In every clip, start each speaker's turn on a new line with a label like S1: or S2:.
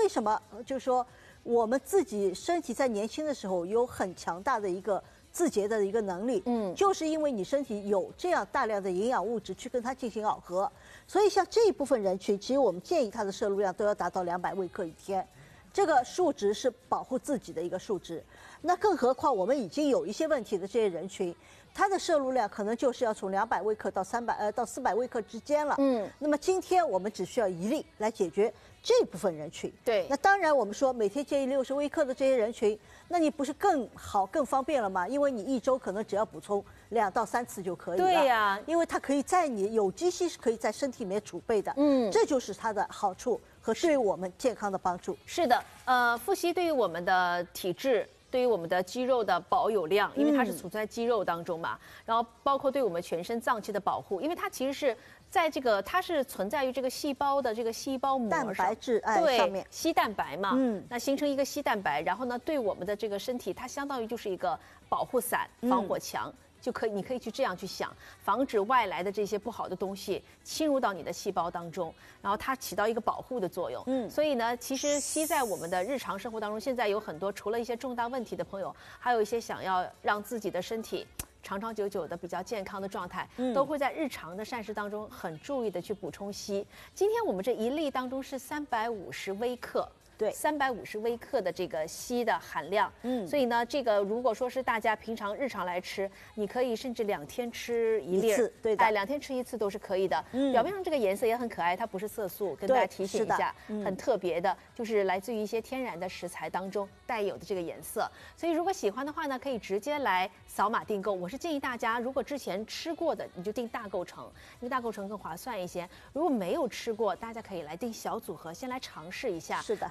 S1: 为什么？就是说我们自己身体在年轻的时候有很强大的一个自洁的一个能力，就是因为你身体有这样大量的营养物质去跟它进行耦合，所以像这一部分人群，其实我们建议它的摄入量都要达到200微克一天。这个数值是保护自己的一个数值，那更何况我们已经有一些问题的这些人群，它的摄入量可能就是要从200微克到400微克之间了。那么今天我们只需要1粒来解决这部分人群。
S2: 对，
S1: 那当然我们说每天建议60微克的这些人群，那你不是更好更方便了吗？因为你1周可能只要补充2到3次就可以了。
S2: 对呀，
S1: 因为它可以在你有机硒是可以在身体里面储备的。这就是它的好处和对我们健康的帮助。
S2: 是的，富硒对于我们的体质，对于我们的肌肉的保有量，因为它是储存在肌肉当中嘛，然后包括对我们全身脏器的保护，因为它其实是在这个它是存在于这个细胞的这个细胞膜上，
S1: 蛋白质上面，
S2: 硒蛋白嘛，那形成一个硒蛋白，然后呢，对我们的这个身体，它相当于就是一个保护伞、防火墙。你可以去这样去想，防止外来的这些不好的东西侵入到你的细胞当中，然后它起到一个保护的作用。所以呢，其实硒在我们的日常生活当中，现在有很多除了一些重大问题的朋友，还有一些想要让自己的身体长长久久的比较健康的状态，都会在日常的膳食当中很注意的去补充硒。今天我们这1粒当中是350微克。对，350微克的这个硒的含量，所以呢，这个如果说是大家平常日常来吃，你可以甚至2天吃1粒，
S1: 对的
S2: ，2天吃1次都是可以的。表面上这个颜色也很可爱，它不是色素，跟大家提醒一下，很特别的，就是来自于一些天然的食材当中带有的这个颜色。所以如果喜欢的话呢，可以直接来扫码订购。我是建议大家，如果之前吃过的，你就订大构成，因为大构成更划算一些。如果没有吃过，大家可以来订小组合，先来尝试一下。
S1: 是的。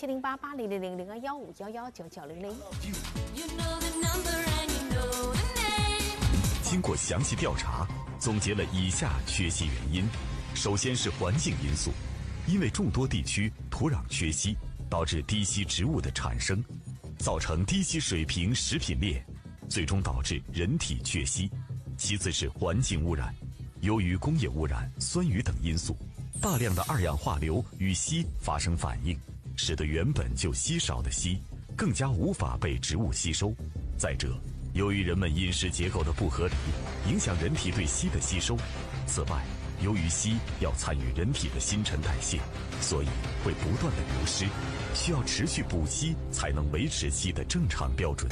S2: 80070880000215119900。
S3: 经过详细调查，总结了以下缺硒原因。首先是环境因素，因为众多地区土壤缺硒，导致低硒植物的产生，造成低硒水平食品链，最终导致人体缺硒。其次是环境污染，由于工业污染、酸雨等因素，大量的二氧化硫与硒发生反应，使得原本就稀少的硒更加无法被植物吸收。再者，由于人们饮食结构的不合理，影响人体对硒的吸收。此外，由于硒要参与人体的新陈代谢，所以会不断的流失，需要持续补硒才能维持硒的正常标准。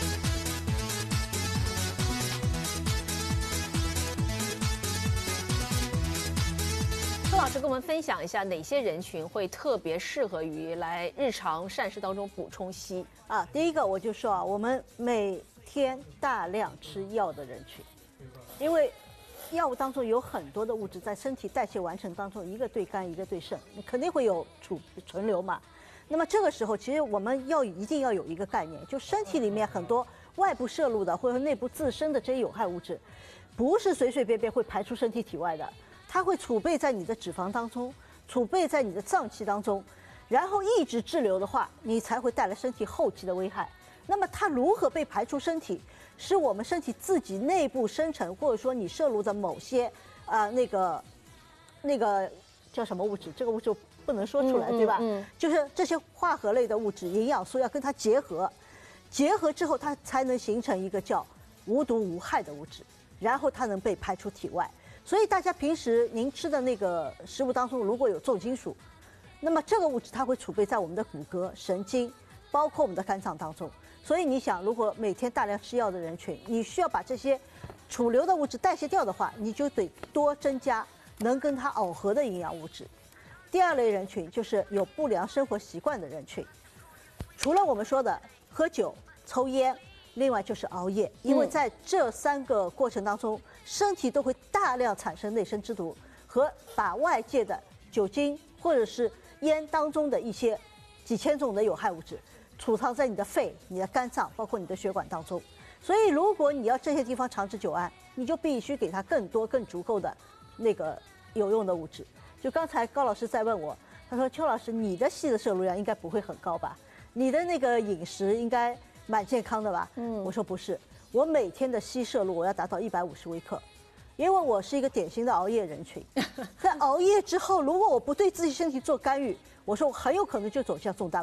S2: 周老师跟我们分享一下，哪些人群会特别适合于来日常膳食当中补充硒
S1: 啊？第一个我就说啊，我们每天大量吃药的人群，因为药物当中有很多的物质在身体代谢完成当中，一个对肝，一个对肾，你肯定会有存留嘛。那么这个时候，其实我们一定要有一个概念，就身体里面很多外部摄入的或者内部自身的这些有害物质，不是随随便便会排出身体体外的。它会储备在你的脂肪当中，储备在你的脏器当中，然后一直滞留的话，你才会带来身体后期的危害。那么它如何被排出身体，是我们身体自己内部生成，或者说你摄入的某些那个叫什么物质，这个物质不能说出来，对吧？就是这些化合类的物质、营养素要跟它结合，结合之后它才能形成一个叫无毒无害的物质，然后它能被排出体外。所以大家平时您吃的那个食物当中如果有重金属，那么这个物质它会储备在我们的骨骼、神经，包括我们的肝脏当中。所以你想，如果每天大量吃药的人群，你需要把这些储留的物质代谢掉的话，你就得多增加能跟它耦合的营养物质。第二类人群就是有不良生活习惯的人群，除了我们说的喝酒、抽烟，另外就是熬夜，因为在这3个过程当中，身体都会大量产生内生之毒，和把外界的酒精或者是烟当中的一些几千种的有害物质储藏在你的肺、你的肝脏，包括你的血管当中。所以如果你要这些地方长治久安，你就必须给它更多、更足够的那个有用的物质。就刚才高老师在问我，他说：“邱老师，你的硒的摄入量应该不会很高吧？你的那个饮食应该蛮健康的吧？”我说不是，我每天的硒摄入我要达到150微克，因为我是一个典型的熬夜人群。在熬夜之后，如果我不对自己身体做干预，我说我很有可能就走向重大